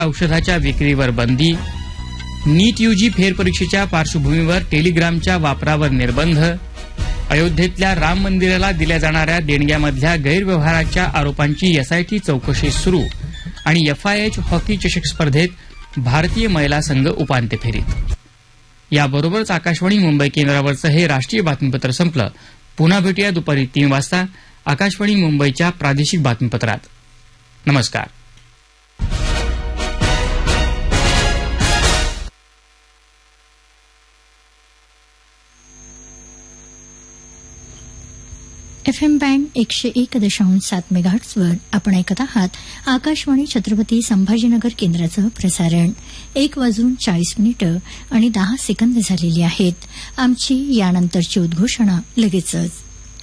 औषधाच्या विक्रीवर बंदी, नीट यूजी फेरपरीक्षेच्या पार्श्वभूमीवर टेलिग्रामच्या वापरावर निर्बंध, अयोध्येतल्या राम मंदिराला दिल्या जाणाऱ्या देणग्यामधल्या गैरव्यवहाराच्या आरोपांची एसआयटी चौकशी सुरू आणि FIH हॉकी चषक स्पर्धेत भारतीय महिला संघ उपांत्य फेरीत. याबरोबरच आकाशवाणी मुंबई केंद्रावरचं हे राष्ट्रीय बातमीपत्र संपलं. पुन्हा भेटूया दुपारी 3 वाजता आकाशवाणी मुंबईच्या प्रादेशिक बातमीपत्रात. नमस्कार. FM बँड 101.7 मेगाहर्ट्झवर आपण ऐकत आहात आकाशवाणी छत्रपती संभाजीनगर केंद्राचं प्रसारण. 1:40 आणि 10 सेकंद झालेली आहेत. आमची यानंतरची उद्घोषणा लगेचच.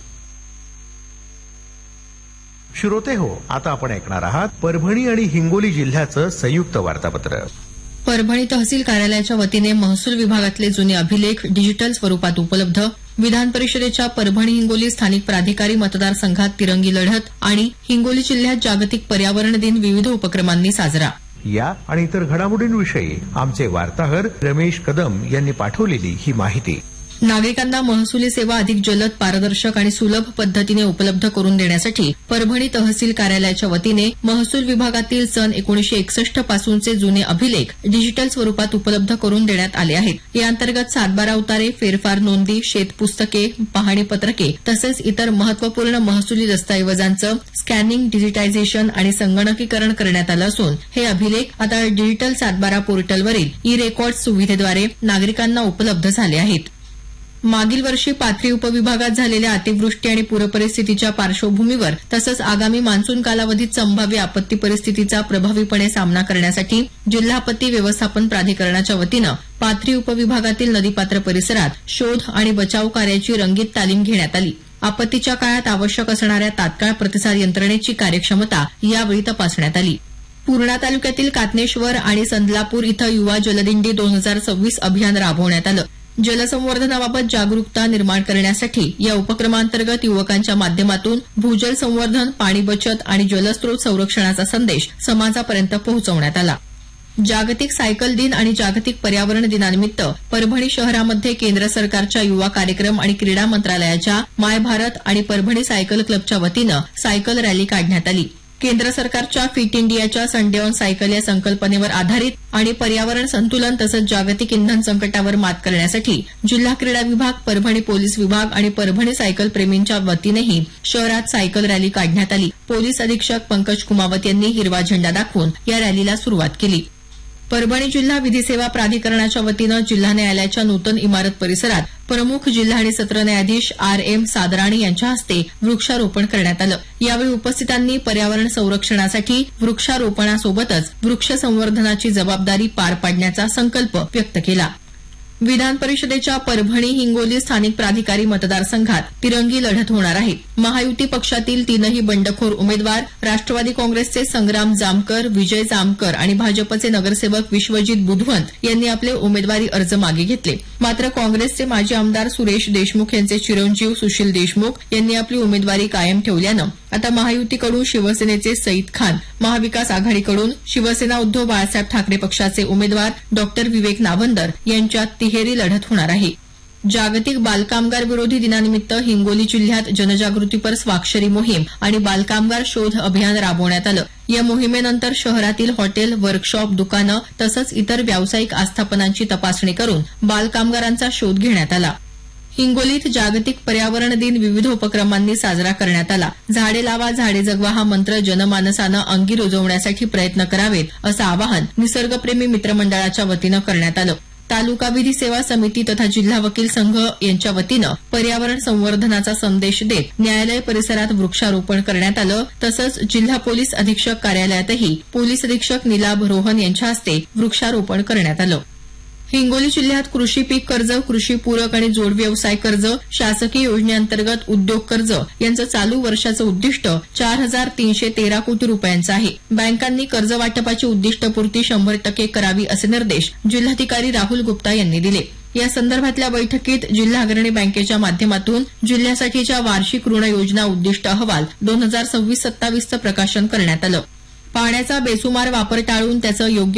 श्रोते हो, आता आपण ऐकणार आहात परभणी आणि हिंगोली जिल्ह्याचं संयुक्त वार्तापत्र. परभणी तहसील कार्यालयाच्या वतीने महसूल विभागातले जुने अभिलेख डिजिटल स्वरूपात उपलब्ध. विधान परिषदेच्या परभणी हिंगोली स्थानिक प्राधिकारी मतदारसंघात तिरंगी लढत आणि हिंगोली जिल्ह्यात जागतिक पर्यावरण दिन विविध उपक्रमांनी साजरा. या आणि इतर घडामोडींविषयी आमचे वार्ताहर रमेश कदम यांनी पाठवलेली ही माहिती. नागरिकांना महसुली सेवा अधिक जलद, पारदर्शक आणि सुलभ पद्धतीने उपलब्ध करून देण्यासाठी परभणी तहसील कार्यालयाच्या वतीने महसूल विभागातील सन 1961 पासूनचे जुने अभिलेख डिजिटल स्वरूपात उपलब्ध करून देण्यात आले आहेत. या अंतर्गत 7/12 उतारे, फेरफार नोंदी, शेतपुस्तके, पाहणी पत्रके तसेच इतर महत्वपूर्ण महसुली दस्तऐवजांचं स्कॅनिंग, डिजिटायझेशन आणि संगणकीकरण करण्यात आलं असून हे अभिलेख आता डिजिटल 7/12 पोर्टलवरील ई रेकॉर्ड सुविधेद्वारे नागरिकांना उपलब्ध झाले आहेत. मागील वर्षी पाथरी उपविभागात झालेल्या अतिवृष्टी आणि पूरपरिस्थितीच्या पार्श्वभूमीवर तसंच आगामी मान्सून कालावधीत संभाव्य आपत्ती परिस्थितीचा प्रभावीपणे सामना करण्यासाठी जिल्हा आपत्ती व्यवस्थापन प्राधिकरणाच्या वतीनं पाथरी उपविभागातील नदीपात्र परिसरात शोध आणि बचाव कार्याची रंगीत तालीम घेण्यात आली. आपत्तीच्या काळात आवश्यक असणाऱ्या तात्काळ प्रतिसाद यंत्रणेची कार्यक्षमता यावेळी तपासण्यात आली. पूर्णा तालुक्यातील कातनेश्वर आणि संदलापूर इथं युवा जलदिंडी 2026 अभियान राबवण्यात आलं. जलसंवर्धनाबाबत जागरूकता निर्माण करण्यासाठी या उपक्रमांतर्गत युवकांच्या माध्यमातून भूजल संवर्धन, पाणी बचत आणि जलस्रोत संरक्षणाचा संदेश समाजापर्यंत पोहोचवण्यात आला. जागतिक सायकल दिन आणि जागतिक पर्यावरण दिनानिमित्त परभणी शहरामध्ये केंद्र सरकारच्या युवा कार्यक्रम आणि क्रीडा मंत्रालयाच्या माय भारत आणि परभणी सायकल क्लबच्या वतीनं सायकल रॅली काढण्यात आली. केंद्र सरकारच्या फिट इंडियाच्या संडे ऑन सायकल या संकल्पनेवर आधारित आणि पर्यावरण संतुलन तसंच जागतिक इंधन संकटावर मात करण्यासाठी जिल्हा क्रीडा विभाग, परभणी पोलीस विभाग आणि परभणी सायकल प्रेमींच्या वतीनेही शहरात सायकल रॅली काढण्यात आली. पोलीस अधीक्षक पंकज कुमावत यांनी हिरवा झेंडा दाखवून या रॅलीला सुरुवात केली. परभणी जिल्हा विधी सेवा प्राधिकरणाच्या वतीनं जिल्हा न्यायालयाच्या नूतन इमारत परिसरात प्रमुख जिल्हा आणि सत्र न्यायाधीश RM सादराणी यांच्या हस्ते वृक्षारोपण करण्यात आलं. यावेळी उपस्थितांनी पर्यावरण संरक्षणासाठी वृक्षारोपणासोबतच वृक्ष संवर्धनाची जबाबदारी पार पाडण्याचा संकल्प व्यक्त केला. विधान परिषदेच्या परभणी हिंगोली स्थानिक प्राधिकारी मतदारसंघात तिरंगी लढत होणार आहे. महायुती पक्षातील 3ही बंडखोर उमेदवार राष्ट्रवादी काँग्रेसचे संग्राम जामकर, विजय जामकर आणि भाजपचे नगरसेवक विश्वजित बुधवंत यांनी आपले उमेदवारी अर्ज मागे घेतले. मात्र काँग्रेसचे माजी आमदार सुरेश देशमुख यांचे चिरंजीव सुशील देशमुख यांनी आपली उमेदवारी कायम ठेवल्यानं आता महायुतीकडून शिवसेनेचे सईद खान, महाविकास आघाडीकडून शिवसेना उद्धव बाळासाहेब ठाकरे पक्षाचे उमेदवार डॉ. विवेक नावंदर यांच्यात तिहेरी लढत होणार आहे. जागतिक बालकामगार विरोधी दिनानिमित्त हिंगोली जिल्ह्यात जनजागृतीपर स्वाक्षरी मोहीम आणि बालकामगार शोध अभियान राबवण्यात आलं. या मोहिमेनंतर शहरातील हॉटेल, वर्कशॉप, दुकानं तसंच इतर व्यावसायिक आस्थापनांची तपासणी करून बालकामगारांचा शोध घेण्यात आला. हिंगोलीत जागतिक पर्यावरण दिन विविध उपक्रमांनी साजरा करण्यात आला. झाडे लावा, झाडे जगवा हा मंत्र जनमानसानं अंगी रुजवण्यासाठी प्रयत्न करावेत असं आवाहन निसर्गप्रेमी मित्रमंडळाच्या वतीनं करण्यात आलं. तालुका विधी सेवा समिती तथा जिल्हा वकील संघ यांच्या वतीनं पर्यावरण संवर्धनाचा संदेश देत न्यायालय परिसरात वृक्षारोपण करण्यात आलं. तसंच जिल्हा पोलीस अधीक्षक कार्यालयातही पोलीस अधीक्षक निलाभ रोहन यांच्या हस्ते वृक्षारोपण करण्यात आलं. हिंगोली जिल्ह्यात कृषी पीक कर्ज, कृषी पूरक आणि जोड व्यवसाय कर्ज, शासकीय योजनेअंतर्गत उद्योग कर्ज यांचं चालू वर्षाचं उद्दिष्ट 4,313 कोटी रुपयांचं आहे. बँकांनी कर्ज वाटपाची उद्दिष्टपूर्ती 100% करावी असे निर्देश जिल्हाधिकारी राहुल गुप्ता यांनी दिले. या संदर्भातल्या बैठकीत जिल्हा अग्रणी बँकेच्या माध्यमातून जिल्ह्यासाठीच्या वार्षिक ऋण योजना उद्दिष्ट अहवाल 2026-27चं प्रकाशन करण्यात आलं. पाण्याचा बेसुमार वापर टाळून त्याचं योग्य